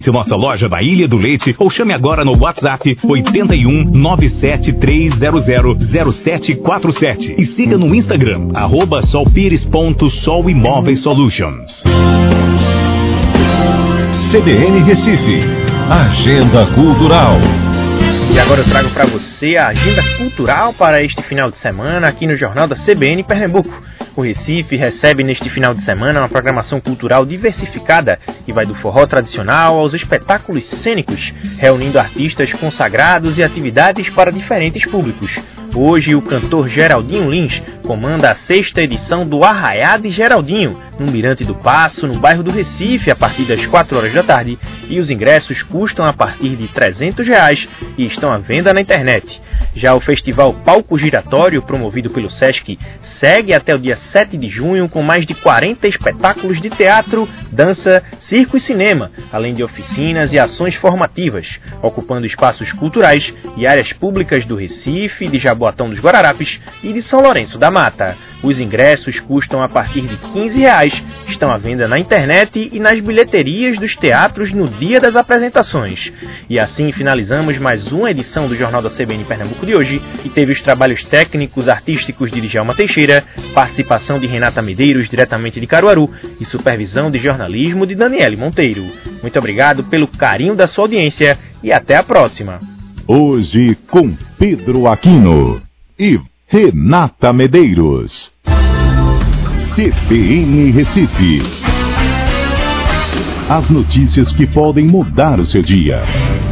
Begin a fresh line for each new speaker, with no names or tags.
Nossa loja da Ilha do Leite ou chame agora no WhatsApp 81 97300 0747 e siga no Instagram @solpires.solimóveis-solutions.
CBN Recife, Agenda Cultural.
E agora eu trago para você a agenda cultural para este final de semana aqui no Jornal da CBN Pernambuco. O Recife recebe neste final de semana uma programação cultural diversificada que vai do forró tradicional aos espetáculos cênicos, reunindo artistas consagrados e atividades para diferentes públicos. Hoje, o cantor Geraldinho Lins comanda a 6ª edição do Arraiá de Geraldinho, no Mirante do Paço, no bairro do Recife, a partir das 4 horas da tarde, e os ingressos custam a partir de R$300 e estão à venda na internet. Já o Festival Palco Giratório, promovido pelo Sesc, segue até o dia 7 de junho com mais de 40 espetáculos de teatro, dança, circo e cinema, além de oficinas e ações formativas, ocupando espaços culturais e áreas públicas do Recife, de Jaboatão dos Guararapes e de São Lourenço da Mata. Os ingressos custam a partir de R$15, estão à venda na internet e nas bilheterias dos teatros no dia das apresentações. E assim finalizamos mais uma edição do Jornal da CBN Pernambuco de hoje, que teve os trabalhos técnicos artísticos de Djalma Teixeira, participação de Renata Medeiros, diretamente de Caruaru, e supervisão de jornalismo de Daniele Monteiro. Muito obrigado pelo carinho da sua audiência e até a próxima.
Hoje com Pedro Aquino e Renata Medeiros. CBN Recife. As notícias que podem mudar o seu dia.